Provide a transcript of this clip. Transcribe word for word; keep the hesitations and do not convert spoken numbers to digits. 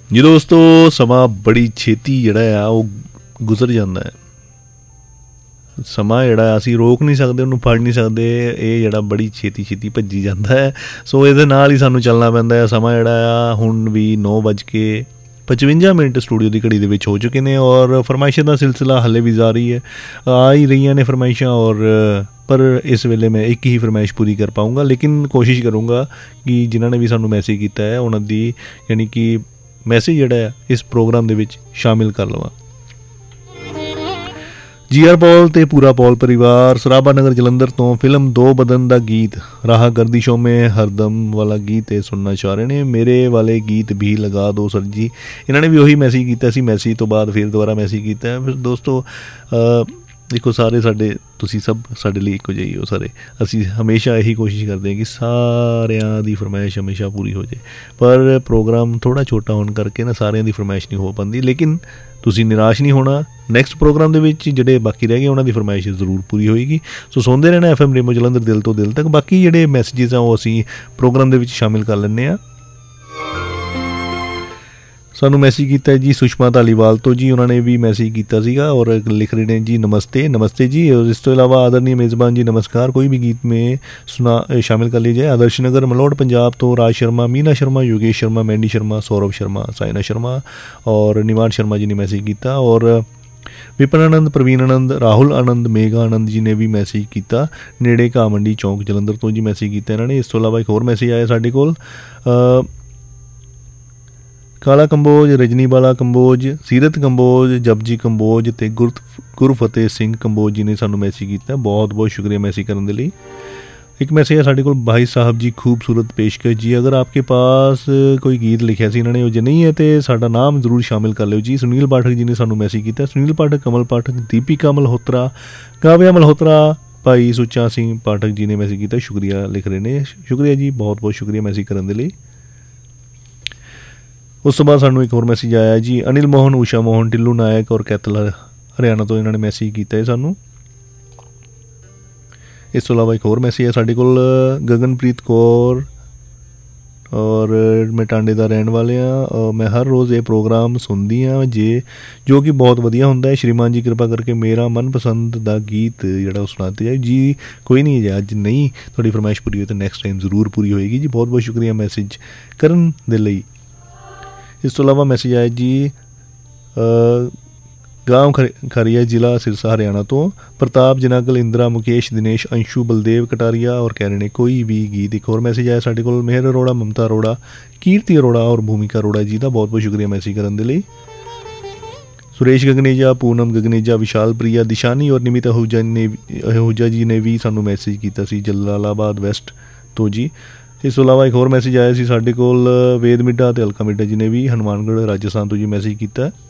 जी दोस्तों, समा बड़ी छेती जिहड़ा आ वो गुजर जाता है। ਸਮਾਂ ਜਿਹੜਾ ਅਸੀਂ ਰੋਕ ਨਹੀਂ ਸਕਦੇ, ਉਹਨੂੰ ਫੜ ਨਹੀਂ ਸਕਦੇ। ਇਹ ਜਿਹੜਾ ਬੜੀ ਛੇਤੀ ਛੇਤੀ ਭੱਜੀ ਜਾਂਦਾ ਹੈ। ਸੋ ਇਹਦੇ ਨਾਲ ਹੀ ਸਾਨੂੰ ਚੱਲਣਾ ਪੈਂਦਾ ਹੈ। ਸਮਾਂ ਜਿਹੜਾ ਆ ਹੁਣ ਵੀ ਨੌ ਵੱਜ ਕੇ ਪਚਵੰਜਾ ਮਿੰਟ ਸਟੂਡੀਓ ਦੀ ਘੜੀ ਦੇ ਵਿੱਚ ਹੋ ਚੁੱਕੇ ਨੇ ਔਰ ਫਰਮਾਇਸ਼ਾਂ ਦਾ ਸਿਲਸਿਲਾ ਹਾਲੇ ਵੀ ਜਾਰੀ ਹੈ। ਆ ਹੀ ਰਹੀਆਂ ਨੇ ਫਰਮਾਇਸ਼ਾਂ ਔਰ ਪਰ ਇਸ ਵੇਲੇ ਮੈਂ ਇੱਕ ਹੀ ਫਰਮਾਇਸ਼ ਪੂਰੀ ਕਰ ਪਾਊਂਗਾ, ਲੇਕਿਨ ਕੋਸ਼ਿਸ਼ ਕਰੂੰਗਾ ਕਿ ਜਿਨ੍ਹਾਂ ਨੇ ਵੀ ਸਾਨੂੰ ਮੈਸੇਜ ਕੀਤਾ ਹੈ ਉਹਨਾਂ ਦੀ ਯਾਨੀ ਕਿ ਮੈਸੇਜ ਜਿਹੜਾ ਹੈ ਇਸ ਪ੍ਰੋਗਰਾਮ ਦੇ ਵਿੱਚ ਸ਼ਾਮਿਲ ਕਰ ਲਵਾਂ। ਜੀ ਆਰ ਪੌਲ ਤੇ ਪੂਰਾ ਪੌਲ ਪਰਿਵਾਰ ਸਰਾਭਾ ਨਗਰ ਜਲੰਧਰ ਤੋਂ ਫਿਲਮ ਦੋ ਬਦਨ ਦਾ ਗੀਤ ਰਾਹ ਗਰਦਿਸ਼ੋਂ ਮੇਂ ਹਰਦਮ ਵਾਲਾ ਗੀਤ ਇਹ ਸੁਣਨਾ ਚਾਹ ਰਹੇ ਨੇ। ਮੇਰੇ ਵਾਲੇ ਗੀਤ ਵੀ ਲਗਾ ਦੋ ਸਰ ਜੀ। ਇਹਨਾਂ ਨੇ ਵੀ ਉਹੀ ਮੈਸੇਜ ਕੀਤਾ ਸੀ। ਮੈਸੇਜ ਤੋਂ ਬਾਅਦ ਫਿਰ ਦੁਬਾਰਾ ਮੈਸੇਜ ਕੀਤਾ। ਫਿਰ ਦੋਸਤੋ ਦੇਖੋ, ਸਾਰੇ ਸਾਡੇ ਤੁਸੀਂ ਸਭ ਸਾਡੇ ਲਈ ਇੱਕੋ ਜਿਹੇ ਹੋ ਸਾਰੇ। ਅਸੀਂ ਹਮੇਸ਼ਾ ਇਹੀ ਕੋਸ਼ਿਸ਼ ਕਰਦੇ ਹਾਂ ਕਿ ਸਾਰਿਆਂ ਦੀ ਫਰਮਾਇਸ਼ ਹਮੇਸ਼ਾ ਪੂਰੀ ਹੋ ਜਾਏ, ਪਰ ਪ੍ਰੋਗਰਾਮ ਥੋੜ੍ਹਾ ਛੋਟਾ ਹੋਣ ਕਰਕੇ ਨਾ ਸਾਰਿਆਂ ਦੀ ਫਰਮਾਇਸ਼ ਨਹੀਂ ਹੋ ਪਾਉਂਦੀ। ਲੇਕਿਨ ਤੁਸੀਂ ਨਿਰਾਸ਼ ਨਹੀਂ ਹੋਣਾ, ਨੈਕਸਟ ਪ੍ਰੋਗਰਾਮ ਦੇ ਵਿੱਚ ਜਿਹੜੇ ਬਾਕੀ ਰਹਿ ਗਏ ਉਹਨਾਂ ਦੀ ਫਰਮਾਇਸ਼ ਜ਼ਰੂਰ ਪੂਰੀ ਹੋਏਗੀ। ਸੋ ਸੁਣਦੇ ਰਹਿਣਾ ਐਫ ਐਮ ਰੇਮੋ ਜਲੰਧਰ ਦਿਲ ਤੋਂ ਦਿਲ ਤੱਕ। ਬਾਕੀ ਜਿਹੜੇ ਮੈਸੇਜਿਸ ਆ ਉਹ ਅਸੀਂ ਪ੍ਰੋਗਰਾਮ ਦੇ ਵਿੱਚ ਸ਼ਾਮਿਲ ਕਰ ਲੈਂਦੇ ਹਾਂ। ਸਾਨੂੰ ਮੈਸੇਜ ਕੀਤਾ ਜੀ ਸੁਸ਼ਮਾ ਧਾਲੀਵਾਲ ਤੋਂ ਜੀ, ਉਹਨਾਂ ਨੇ ਵੀ ਮੈਸੇਜ ਕੀਤਾ ਸੀਗਾ ਔਰ ਲਿਖ ਰਹੇ ਨੇ ਜੀ ਨਮਸਤੇ ਨਮਸਤੇ जी। और इस तो अलावा आदरणीय मेज़बान जी नमस्कार। कोई भी गीत में सुना शामिल कर लीजिए। आदर्श नगर मलोट पंजाब तो राज शर्मा, मीना शर्मा, योगेश शर्मा, मैंडी शर्मा, सौरभ शर्मा, साइना शर्मा और निवान शर्मा जी ने मैसेज किया और विपिन आनंद, प्रवीण आनंद, राहुल आनंद, मेघा आनंद जी ने भी मैसेज किया। नेड़े घा मंडी चौंक जलंधर तो जी मैसेज किया इन्होंने। इस तो अलावा एक होर मैसेज आया साढ़े कोल काला कंबोज, रजनी वाला कंबोज, सीरत कंबोज, जपजी कंबोज ते गुर गुरफतेह सिंह कंबोज जी ने सानू मैसेज किया। बहुत बहुत शुक्रिया मैसेज करने के लिए। एक मैसेज है साढ़े कोल भाई साहब जी खूबसूरत पेशकश जी। अगर आपके पास कोई गीत लिखा सी इन्होंने जो नहीं है तो साडा नाम जरूर शामिल कर लो जी। सुनील पाठक जी ने सानू मैसेज किया। सुनील पाठक, कमल पाठक, दीपिका मल्होत्रा, काव्या मल्होत्रा, भाई सुच्चा सिंह पाठक जी ने मैसेज किया। शुक्रिया लिख रहे हैं। शुक्रिया जी, बहुत बहुत शुक्रिया मैसेज करने के लिए। उस तो बाद सानू एक होर मैसेज आया जी अनिल मोहन, उषा मोहन, टिल्लू नायक और कैथल हरियाणा तो इन्होंने मैसेज किया है सानू। इस तो अलावा एक होर मैसेज है साढ़े कोल गगनप्रीत कौर और मैं टांडे का रहने वाले हाँ। मैं हर रोज़ ये प्रोग्राम सुनती हाँ जे जो कि बहुत वधिया होंदा है। श्रीमान जी कृपा करके मेरा मनपसंद का गीत जिहड़ा सुनाते जाए जी। कोई नहीं है, अज नहीं थोड़ी फरमाइश पूरी हुई तो नैक्सट टाइम जरूर पूरी होएगी जी। बहुत बहुत शुक्रिया मैसेज करन दे लई। इस तो अलावा मैसेज आया जी गांव खरिया जिला सिरसा हरियाणा तो प्रताप जनागल, इंदिरा, मुकेश, दिनेश, अंशु, बलदेव कटारिया और कह रहे हैं कोई भी गीत। एक और मैसेज आया साढ़े कोल मेहर अरोड़ा, ममता अरोड़ा, कीर्ति अरोड़ा और भूमिका अरोड़ा जी का बहुत बहुत शुक्रिया मैसेज करने के लिए। सुरेश गगनेजा, पूनम गगनेजा, विशाल प्रिया, दिशानी और निमित आहूजा ने आहूजा जी ने भी सानू मैसेज किया सी जलालाबाद वैस्ट तो जी। इस तो अलावा एक होर मैसेज आया सी साढ़े कोल वेद मिड्डा ते अलका मिड्डा जी ने भी हनुमानगढ़ राजस्थान तो जी मैसेज किया।